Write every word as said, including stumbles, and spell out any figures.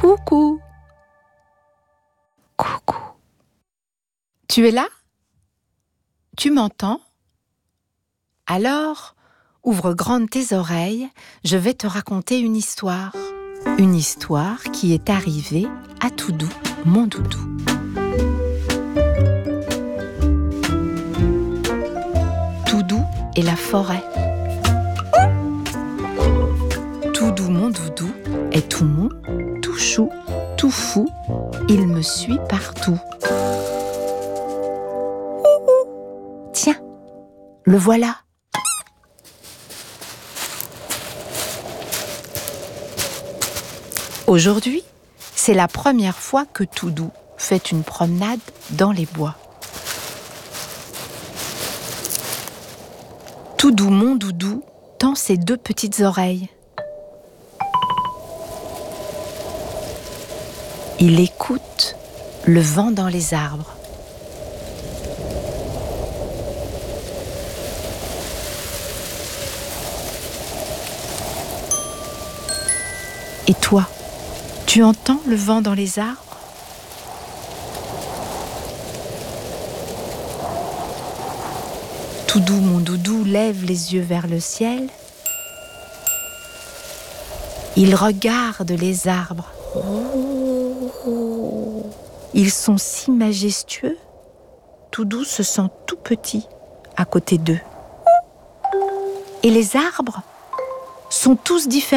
Coucou. Coucou. Tu es là? Tu m'entends? Alors, ouvre grandes tes oreilles, je vais te raconter une histoire. Une histoire qui est arrivée à Toudou, mon doudou. Toudou et la forêt. Toudou, mon doudou, est tout mou, tout chou, tout fou. Il me suit partout. Tiens, le voilà. Aujourd'hui, c'est la première fois que Toudou fait une promenade dans les bois. Toudou, mon doudou, tend ses deux petites oreilles. Il écoute le vent dans les arbres. Et toi, tu entends le vent dans les arbres? Toudou, mon doudou, lève les yeux vers le ciel. Il regarde les arbres. Ils sont si majestueux. Toudou se sent tout petit à côté d'eux. Et les arbres sont tous différents.